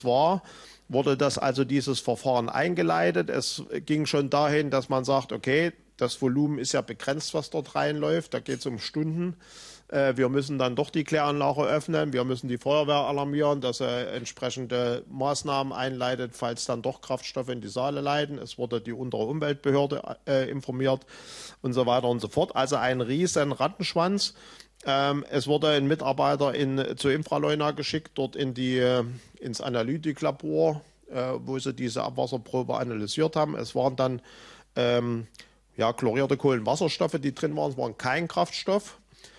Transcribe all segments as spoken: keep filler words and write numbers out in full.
war, wurde das also dieses Verfahren eingeleitet. Es ging schon dahin, dass man sagt, okay, das Volumen ist ja begrenzt, was dort reinläuft. Da geht es um Stunden. Äh, wir müssen dann doch die Kläranlage öffnen. Wir müssen die Feuerwehr alarmieren, dass er entsprechende Maßnahmen einleitet, falls dann doch Kraftstoffe in die Saale leiten. Es wurde die untere Umweltbehörde äh, informiert und so weiter und so fort. Also ein riesen Rattenschwanz. Ähm, es wurde ein Mitarbeiter in, zu Infraleuna geschickt, dort in die, äh, ins Analytiklabor, äh, wo sie diese Abwasserprobe analysiert haben. Es waren dann ähm, ja, chlorierte Kohlenwasserstoffe, die drin waren. Es waren kein Kraftstoff,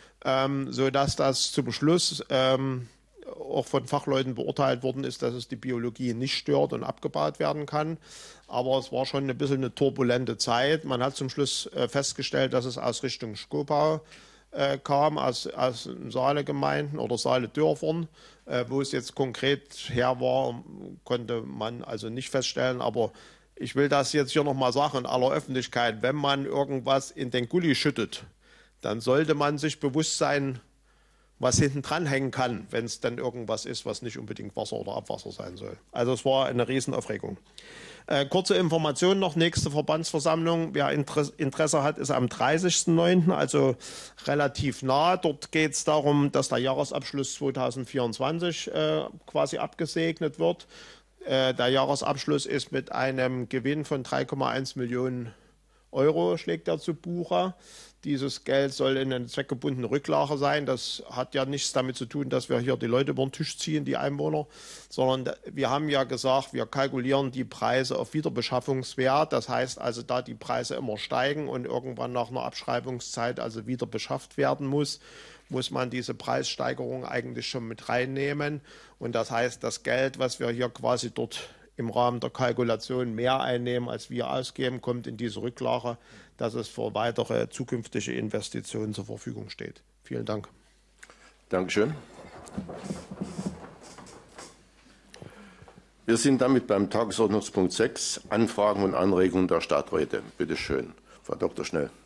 ähm, sodass das zum Schluss ähm, auch von Fachleuten beurteilt worden ist, dass es die Biologie nicht stört und abgebaut werden kann. Aber es war schon ein bisschen eine turbulente Zeit. Man hat zum Schluss äh, festgestellt, dass es aus Richtung Schkopau kam, aus, aus Saale-Gemeinden oder Saale-Dörfern. Äh, wo es jetzt konkret her war, konnte man also nicht feststellen. Aber ich will das jetzt hier nochmal sagen in aller Öffentlichkeit. Wenn man irgendwas in den Gully schüttet, dann sollte man sich bewusst sein, was hinten dran hängen kann, wenn es dann irgendwas ist, was nicht unbedingt Wasser oder Abwasser sein soll. Also es war eine Riesenaufregung. Äh, kurze Information noch, nächste Verbandsversammlung, wer Interesse, Interesse hat, ist am dreißigsten neunten, also relativ nah. Dort geht es darum, dass der Jahresabschluss zweitausendvierundzwanzig äh, quasi abgesegnet wird. Äh, der Jahresabschluss ist mit einem Gewinn von drei Komma eins Millionen Euro, schlägt er zu Buche. Dieses Geld soll in eine zweckgebundene Rücklage sein. Das hat ja nichts damit zu tun, dass wir hier die Leute über den Tisch ziehen, die Einwohner, sondern wir haben ja gesagt, wir kalkulieren die Preise auf Wiederbeschaffungswert. Das heißt also, da die Preise immer steigen und irgendwann nach einer Abschreibungszeit also wieder beschafft werden muss, muss man diese Preissteigerung eigentlich schon mit reinnehmen. Und das heißt, das Geld, was wir hier quasi dort im Rahmen der Kalkulation mehr einnehmen, als wir ausgeben, kommt in diese Rücklage, dass es für weitere zukünftige Investitionen zur Verfügung steht. Vielen Dank. Dankeschön. Wir sind damit beim Tagesordnungspunkt sechs, Anfragen und Anregungen der Stadträte. Bitte schön, Frau Doktor Schnell.